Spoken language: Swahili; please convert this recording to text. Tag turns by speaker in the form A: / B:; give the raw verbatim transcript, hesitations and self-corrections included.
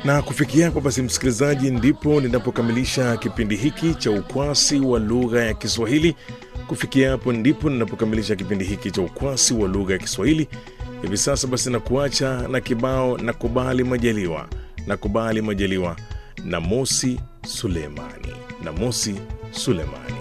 A: Na kufikia hapo basi, msikilizaji, ndipo ninapokamilisha kipindi hiki cha ukwasi wa lugha ya Kiswahili. Kufikia hapo ndipo ninapokamilisha kipindi hiki cha ukwasi wa lugha ya Kiswahili. Hivi sasa basi nakuacha na kibao Nakubali Majaliwa. Nakubali Majaliwa na Mosi Sulemani. Na Mosi Sulemani.